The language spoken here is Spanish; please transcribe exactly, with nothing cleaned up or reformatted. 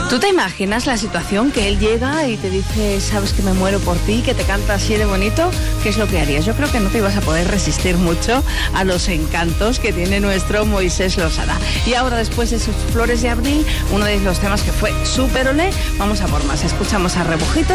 ¿Tú te imaginas la situación que él llega y te dice, sabes que me muero por ti, que te canta así de bonito? ¿Qué es lo que harías? Yo creo que no te ibas a poder resistir mucho a los encantos que tiene nuestro Moisés Losada. Y ahora, después de sus Flores de Abril, uno de los temas que fue súper olé, vamos a por más. Escuchamos a Rebujitos